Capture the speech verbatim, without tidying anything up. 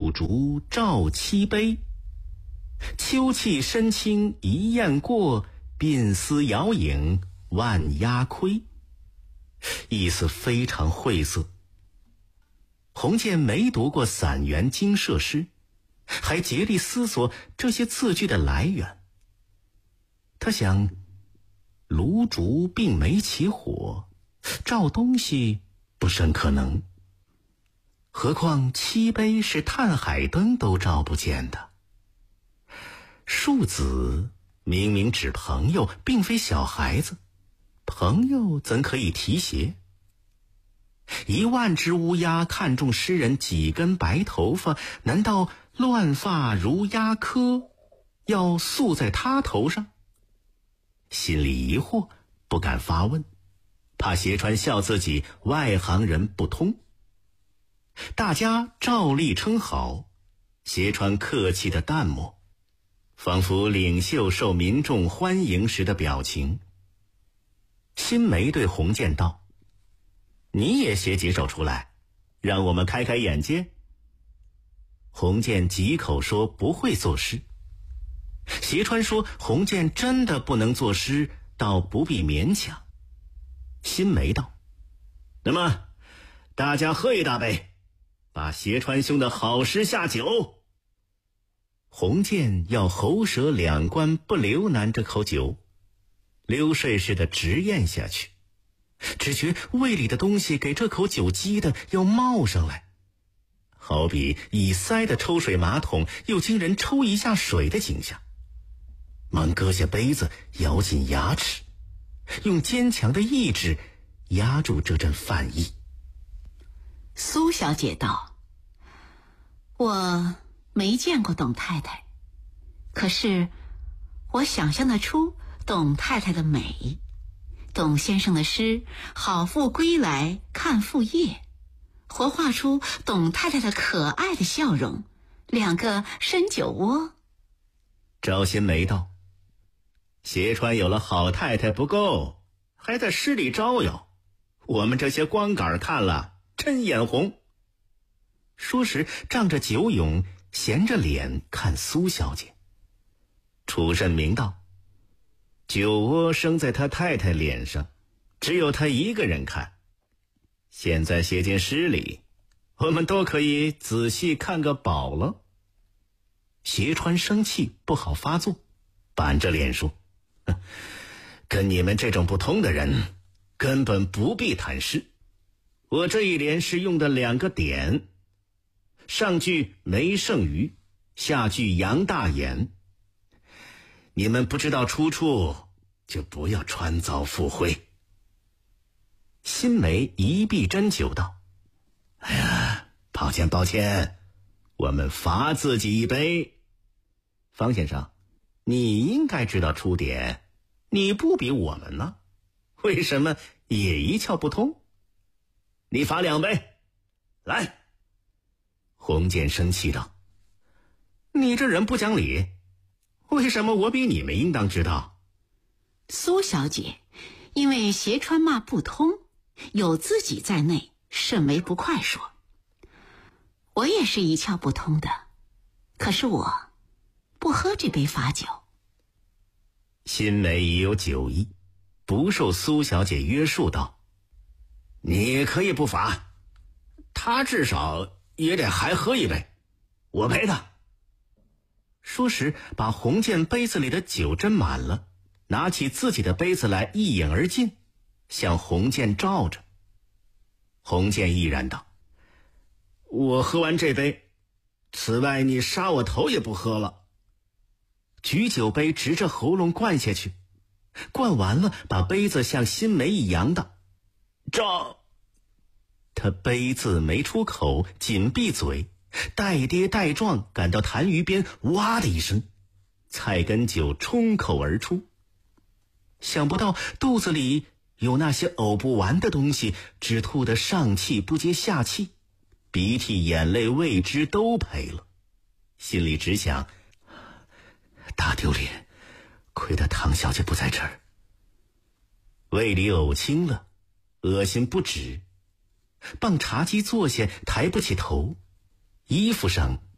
蜀竹照漆杯，秋气深清一雁过，鬓丝摇影万鸦窥。意思非常晦涩。洪建没读过散元精舍诗，还竭力思索这些字句的来源。他想，炉烛并没起火，照东西不甚可能，何况漆杯是炭海灯都照不见的。庶子明明指朋友，并非小孩子，朋友怎可以提携？一万只乌鸦看中诗人几根白头发，难道乱发如鸦科要宿在他头上？心里疑惑，不敢发问，怕斜川笑自己外行人不通。大家照例称好，斜川客气的淡漠，仿佛领袖受民众欢迎时的表情。新梅对洪建道：“你也写几首出来，让我们开开眼界。”洪建几口说不会作诗。斜川说洪建真的不能作诗，倒不必勉强。新梅道：“那么大家喝一大杯，把斜川兄的好诗下酒。”洪建要喉舌两关不留难这口酒，流水似的直咽下去，只觉胃里的东西给这口酒激得要冒上来，好比已塞的抽水马桶又经人抽一下水的景象。忙搁下杯子，咬紧牙齿，用坚强的意志压住这阵饭意。 苏小姐道：“我没见过董太太，可是我想象得出董太太的美。董先生的诗好赋归来看复叶，活画出董太太的可爱的笑容，两个深酒窝。” 赵新梅道：“斜川有了好太太不够，还在诗里招摇，我们这些光杆看了真眼红。”说时仗着酒勇，闲着脸看苏小姐。楚慎明道：“酒窝生在他太太脸上，只有他一个人看。现在写进诗里，我们都可以仔细看个饱了。”斜川生气不好发作，板着脸说：“跟你们这种不通的人根本不必谈诗。我这一联是用的两个点，上句梅圣余，下句杨大眼。你们不知道出处，就不要穿凿附会。”新梅一臂斟酒道：“哎呀，抱歉抱歉，我们罚自己一杯。方先生，你应该知道出典，你不比我们呢，为什么也一窍不通？你罚两杯，来。”洪建生气道：“你这人不讲理，为什么我比你们应当知道？” 苏小姐因为斜川骂不通，有自己在内，甚为不快，说：“我也是一窍不通的，可是我不喝这杯罚酒。” 新梅已有酒意，不受苏小姐约束道：“你可以不罚，他至少也得还喝一杯，我陪他。”说时把洪建杯子里的酒斟满了，拿起自己的杯子来一饮而尽，向洪建照着。洪建毅然道：“我喝完这杯，此外你杀我头也不喝了。”举酒杯直着喉咙灌下去，灌完了把杯子向新梅一扬道：“照。”他杯字没出口，紧闭嘴，带跌带撞赶到痰盂边，哇的一声，菜根酒冲口而出。想不到肚子里有那些呕不完的东西，只吐得上气不接下气，鼻涕眼泪未知都赔了。心里只想，大丢脸，亏得唐小姐不在这儿。胃里呕清了，恶心不止，傍茶几坐下，抬不起头，衣服上